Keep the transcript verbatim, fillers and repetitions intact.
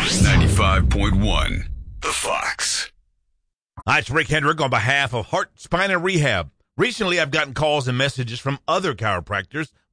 ninety-five point one, The Fox. Hi, it's Rick Hendrick on behalf of Heart, Spine, and Rehab. Recently, I've gotten calls and messages from other chiropractors